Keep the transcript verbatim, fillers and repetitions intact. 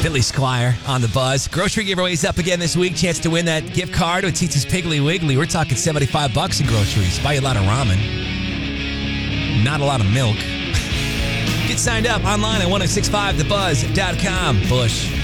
Billy Squire on the Buzz. Grocery giveaways up again this week. Chance to win that gift card with Tita's Piggly Wiggly. We're talking seventy-five bucks in groceries. Buy you a lot of ramen. Not a lot of milk. Get signed up online at ten sixty-five the buzz dot com. Bush.